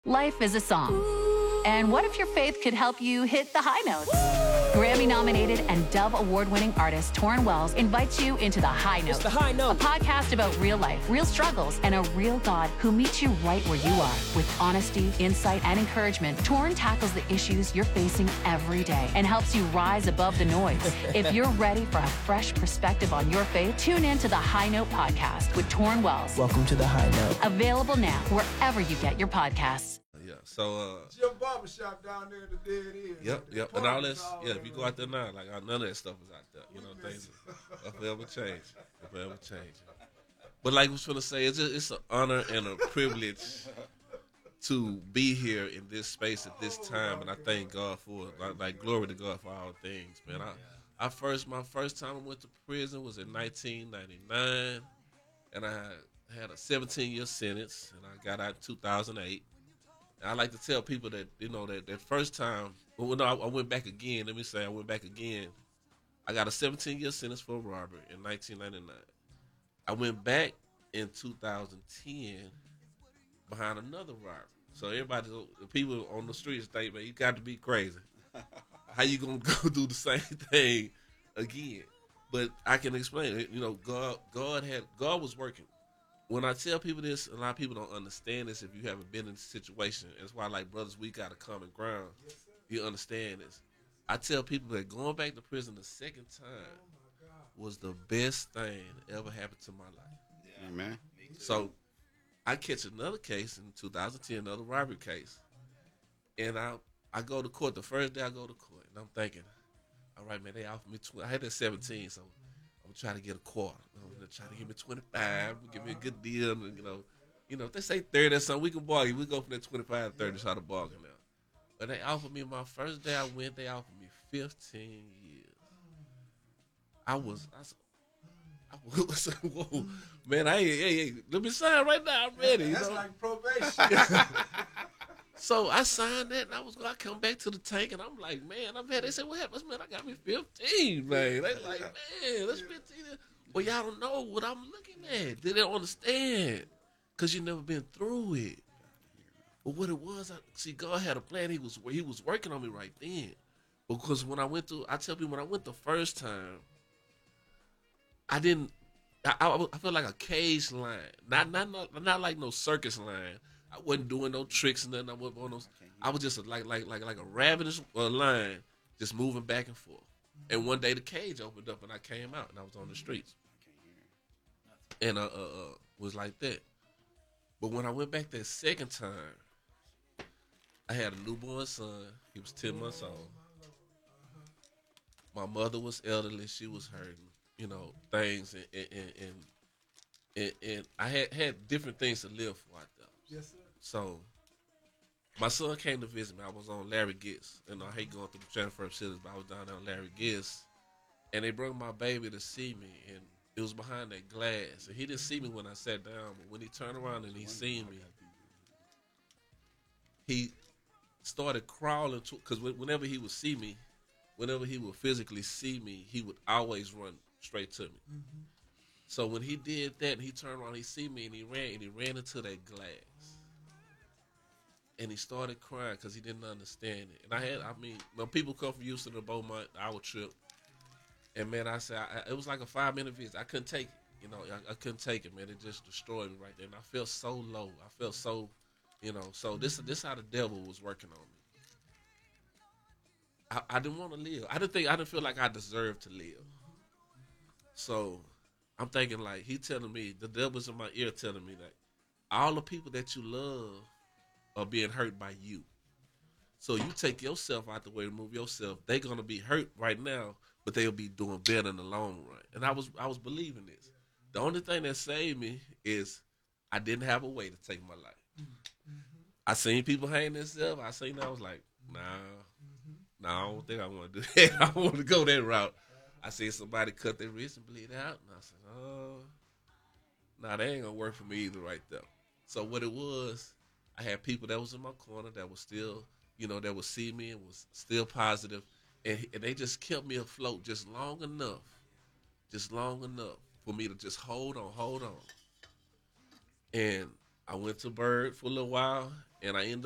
Life is a song. And what if your faith could help you hit the high notes? Grammy-nominated and Dove Award-winning artist Torrin Wells invites you into The High Note. It's The High Note. A podcast about real life, real struggles, and a real God who meets you right where you are. With honesty, insight, and encouragement, Torrin tackles the issues you're facing every day and helps you rise above the noise. If you're ready for a fresh perspective on your faith, tune in to The High Note podcast with Torrin Wells. Welcome to The High Note. Available now wherever you get your podcasts. Yeah, so Jim Barbershop down there at the Dead End. Yep, and all this. Yeah, if you go out there now, like none of that stuff is out there. You know, things will forever change. But like I was trying to say, it's an honor and a privilege to be here in this space at this time, and I thank God for it. Like glory to God for all things, man. My first time I went to prison was in 1999, and I had a 17-year sentence, and I got out in 2008. I like to tell people that, you know, that first time, I went back again. Let me say I went back again. I got a 17-year sentence for a robbery in 1999. I went back in 2010 behind another robbery. So everybody, the people on the streets think, man, you got to be crazy. How you going to go do the same thing again? But I can explain it. You know, God was working. When I tell people this, a lot of people don't understand this if you haven't been in this situation. That's why, like, brothers, we got a common ground. You understand this. I tell people that going back to prison the second time was the best thing that ever happened to my life. Yeah, man. So I catch another case in 2010, another robbery case. And I go to court. The first day I go to court, and I'm thinking, all right, man, they offered me I had that 17, so I'm trying to get a quarter. I'm gonna try to give me 25, give me a good deal. And, you know, if they say 30 or something, we can bargain. We go from that 25 to 30, try to bargain now. But they offered me my first day I went. They offered me 15 years. I was whoa, man. Hey, let me sign right now. I'm ready. That's like probation. So I signed that, and I come back to the tank, and I'm like, man, they said, what happened? Man, I got me 15, man. They like, man, that's 15. Well, y'all don't know what I'm looking at. They don't understand, because you never been through it. But what it was, God had a plan. He was working on me right then. Because I tell people, when I went the first time, I felt like a cage lion. Not like no circus lion. I wasn't doing no tricks and nothing. I wasn't on those. I was just like a ravenous lion, just moving back and forth. And one day the cage opened up and I came out and I was on the streets. And was like that. But when I went back that second time, I had a newborn son. He was 10 months old. My mother was elderly. She was hurting. You know, things and I had different things to live for out there. Yes, sir. So, my son came to visit me. I was on Larry Gist. And I hate going through the transfer facilities, but I was down there on Larry Gist. And they brought my baby to see me. And it was behind that glass. And he didn't see me when I sat down. But when he turned around and he seen me, he started crawling. Because whenever he would see me, whenever he would physically see me, he would always run straight to me. Mm-hmm. So when he did that, and he turned around, he see me, and he ran into that glass. And he started crying because he didn't understand it. And when people come from Houston to Beaumont, our trip, and man, I said, it was like a 5-minute visit. I couldn't take it. You know, I couldn't take it, man. It just destroyed me right there. And I felt so low. I felt so, you know, so this how the devil was working on me. I didn't want to live. I didn't feel like I deserved to live. So I'm thinking, like, he telling me, the devil's in my ear telling me that all the people that you love are being hurt by you. So you take yourself out the way, remove yourself, they're going to be hurt right now, but they'll be doing better in the long run. And I was believing this. The only thing that saved me is I didn't have a way to take my life. Mm-hmm. I seen people hang themselves. I was like, nah, I don't think I want to do that. I don't want to go that route. I seen somebody cut their wrist and bleed out, and I said, oh, nah, that ain't going to work for me either right there. So what it was, I had people that was in my corner that was still, you know, that would see me and was still positive, and they just kept me afloat just long enough for me to just hold on. And I went to Bird for a little while, and I ended